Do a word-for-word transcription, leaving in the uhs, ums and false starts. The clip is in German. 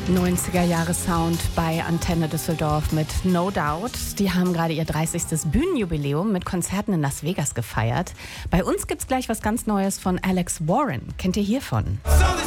neunziger Jahre Sound bei Antenne Düsseldorf mit No Doubt. Die haben gerade ihr dreißigstes Bühnenjubiläum mit Konzerten in Las Vegas gefeiert. Bei uns gibt's gleich was ganz Neues von Alex Warren. Kennt ihr hiervon?